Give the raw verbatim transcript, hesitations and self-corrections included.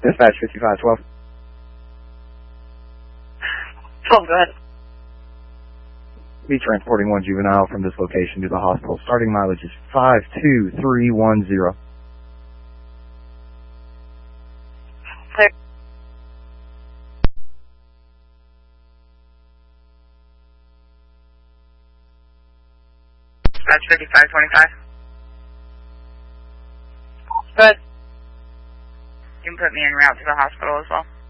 Dispatch fifty-five twelve. twelve, go ahead. Be transporting one juvenile from this location to the hospital. Starting mileage is five two three one zero. Clear. Dispatch fifty-five twenty-five. Go ahead. You can put me en route to the hospital as well.